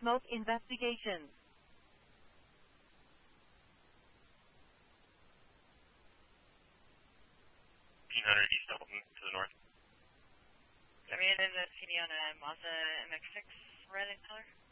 smoke investigation. 1500 East Dalton to the north. Terminated the PD on a Mazda MX-6, red in color.